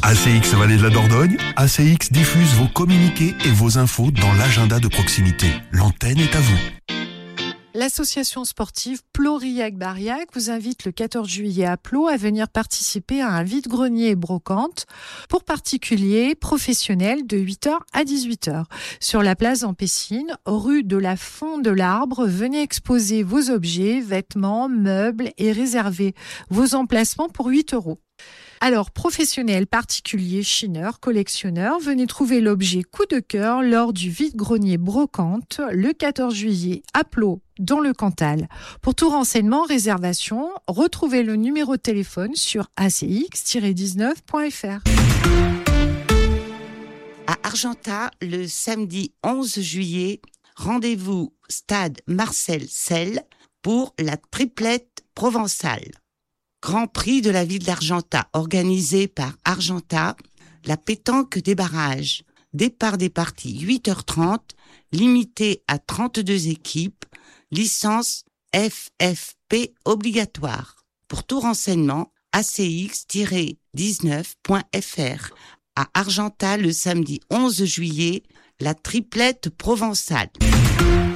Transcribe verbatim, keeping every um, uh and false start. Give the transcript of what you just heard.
A C X Vallée de la Dordogne, A C X diffuse vos communiqués et vos infos dans l'agenda de proximité. L'antenne est à vous. L'association sportive Plouriac-Bariac vous invite le quatorze juillet à Plo à venir participer à un vide-grenier et brocante pour particuliers professionnels de huit heures à dix-huit heures. Sur la place en Pessine, rue de la Fond de l'Arbre, venez exposer vos objets, vêtements, meubles et réserver vos emplacements pour huit euros. Alors, professionnels, particuliers, chineurs, collectionneurs, venez trouver l'objet coup de cœur lors du vide-grenier brocante le quatorze juillet à Plo, dans le Cantal. Pour tout renseignement, réservation, retrouvez le numéro de téléphone sur a c x tiret dix-neuf point f r. À Argentat, le samedi onze juillet, rendez-vous stade Marcel Selle pour la triplette provençale. Grand Prix de la ville d'Argentat, organisé par Argentat, la pétanque des barrages. Départ des parties huit heures trente, limité à trente-deux équipes, licence F F P obligatoire. Pour tout renseignement, a c x tiret dix-neuf point f r. À Argentat, le samedi onze juillet, la triplette provençale.